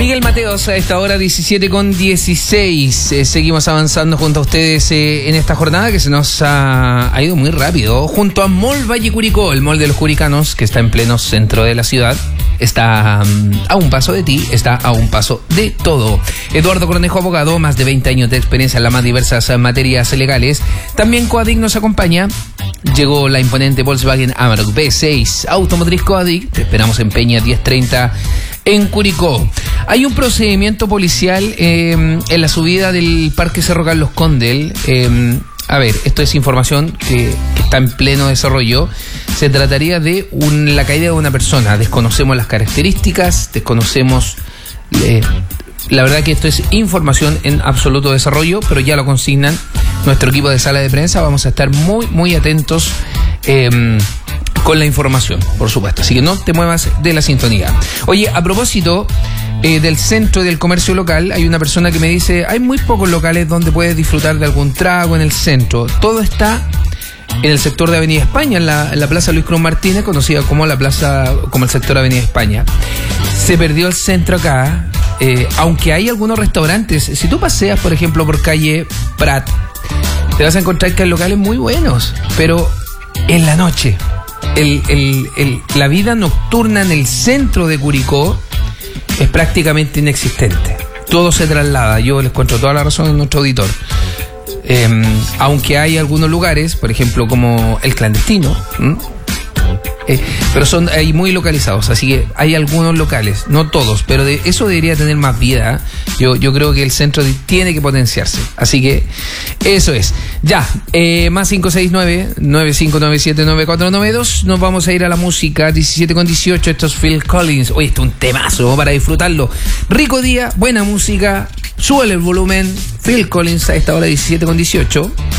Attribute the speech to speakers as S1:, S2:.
S1: Miguel Mateos a esta hora 17:16. Seguimos avanzando junto a ustedes en esta jornada que se nos ha ido muy rápido. Junto a Mall Valle Curicó, el mall de los curicanos, que está en pleno centro de la ciudad. Está a un paso de ti, está a un paso de todo. Eduardo Cornejo, abogado, más de 20 años de experiencia en las más diversas materias legales. También Coadic nos acompaña. Llegó la imponente Volkswagen Amarok V6 Automotriz Coadic. Te esperamos en Peña 1030 en Curicó. Hay un procedimiento policial en la subida del Parque Cerro Carlos Condel. A ver, esto es información que está en pleno desarrollo. Se trataría de la caída de una persona. Desconocemos las características, desconocemos... la verdad que esto es información en absoluto desarrollo, pero ya lo consignan nuestro equipo de sala de prensa. Vamos a estar muy, muy atentos con la información, por supuesto. Así que no te muevas de la sintonía. Oye, a propósito del centro y del comercio local, hay una persona que me dice, hay muy pocos locales donde puedes disfrutar de algún trago en el centro. Todo está en el sector de Avenida España, en la Plaza Luis Cruz Martínez, conocida como el sector de Avenida España. Se perdió el centro acá, aunque hay algunos restaurantes. Si tú paseas, por ejemplo, por calle Prat, te vas a encontrar que hay locales muy buenos, pero en la noche, la vida nocturna en el centro de Curicó es prácticamente inexistente. Todo se traslada. Yo les encuentro toda la razón a nuestro auditor. Aunque hay algunos lugares, por ejemplo, como el clandestino, pero son ahí muy localizados, así que hay algunos locales, no todos, pero eso debería tener más vida. Yo creo que el centro tiene que potenciarse, así que eso es. Ya, más 569-9597-9492. Nos vamos a ir a la música. 17:18. Esto es Phil Collins. Oye, esto es un temazo para disfrutarlo. Rico día, buena música, súbele el volumen. Phil Collins a esta hora 17:18.